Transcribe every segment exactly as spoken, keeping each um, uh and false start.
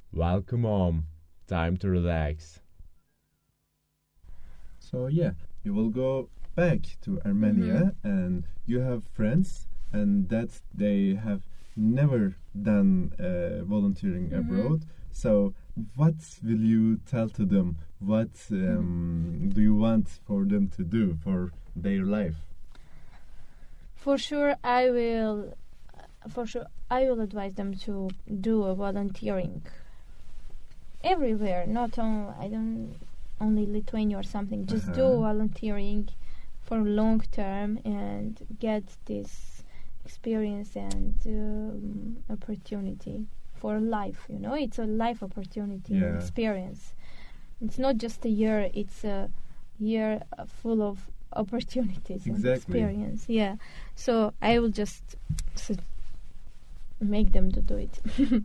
Welcome home. Time to relax. So yeah, you will go back to Armenia Mm-hmm. and you have friends and that they have never done uh, volunteering Mm-hmm. abroad. So what will you tell to them? What um, do you want for them to do for their life? For sure, I will. For sure, I will advise them to do a volunteering everywhere. Not on I don't only Lithuania or something. Just do Uh-huh. volunteering for long term and get this experience and um, opportunity for life. You know, it's a life opportunity and Yeah. experience. It's not just a year. It's a year uh, full of opportunities and Exactly. experience. Yeah. So I will just s- make them to do it.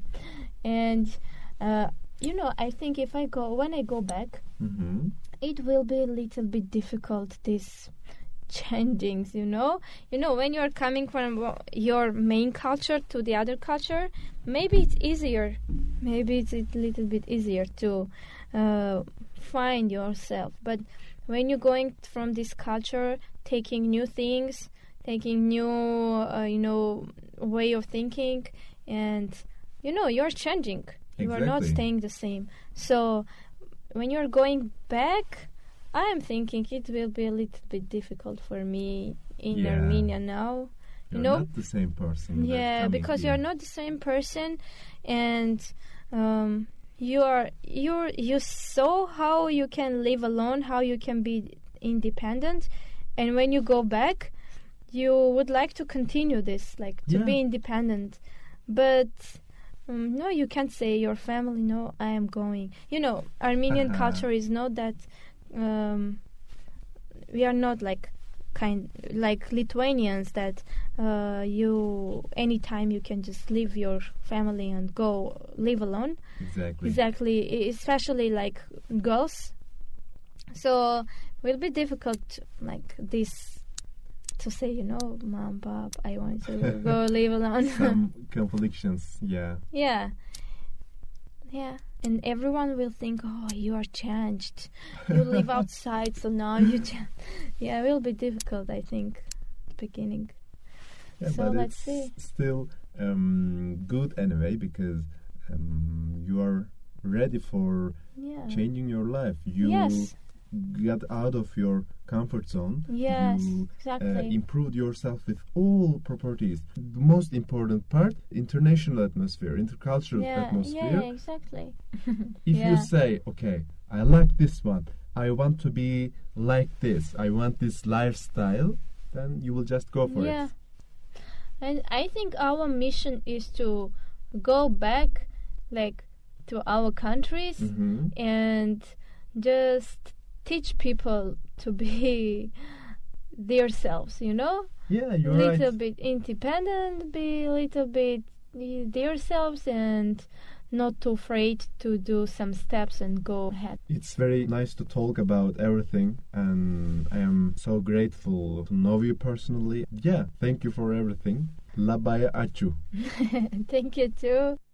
And uh, you know, I think if I go when I go back, Mm-hmm. it will be a little bit difficult. This changings, you know, you know, when you're coming from wo- your main culture to the other culture, maybe it's easier. Maybe it's a little bit easier to uh, find yourself. But when you're going from this culture, taking new things, taking new, uh, you know, way of thinking, and you know, you're changing. You are not Exactly. staying the same. So when you're going back, I am thinking it will be a little bit difficult for me in Yeah. Armenia now. You're You know, not the same person. that's yeah, coming because here. you're not the same person, and um, you are you you saw how you can live alone, how you can be independent, and when you go back, you would like to continue this, like to Yeah. be independent, but. Um, no, you can't say your family. No, I am going. You know, Armenian Uh-huh. culture is not that. Um, we are not like kind like Lithuanians that uh, you anytime you can just leave your family and go live alone. Exactly. Exactly, e- especially like girls. So it will be difficult like this to say, you know, mom, pop, I want to go live alone. Some conflictions. Yeah. Yeah. Yeah. And everyone will think, oh, you are changed. You live outside, so now you cha-. Yeah, it will be difficult, I think, at the beginning. Yeah, So but let's it's see. still um, good anyway because um, you are ready for Yeah. changing your life. You Yes. got out of your comfort zone. Yes, You uh, exactly. improved yourself with all properties. The most important part, international atmosphere, intercultural Yeah, atmosphere. yeah, exactly. If yeah. you say, okay, I like this one, I want to be like this, I want this lifestyle, then you will just go for yeah. it. And I think our mission is to go back, like, to our countries hmm and just teach people to be themselves, you know? Yeah, A you're little right. bit independent, be a little bit eh, themselves and not too afraid to do some steps and go ahead. It's very nice to talk about everything, and I am so grateful to know you personally. Yeah, thank you for everything. Labaya Achu. Thank you too.